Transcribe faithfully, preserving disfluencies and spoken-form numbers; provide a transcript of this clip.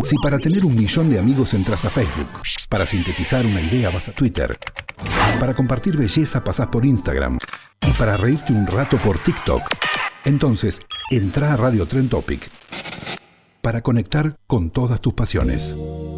Si para tener un millón de amigos entras a Facebook, para sintetizar una idea vas a Twitter, para compartir belleza pasás por Instagram y para reírte un rato por TikTok, entonces entrá a Radio Trend Topic para conectar con todas tus pasiones.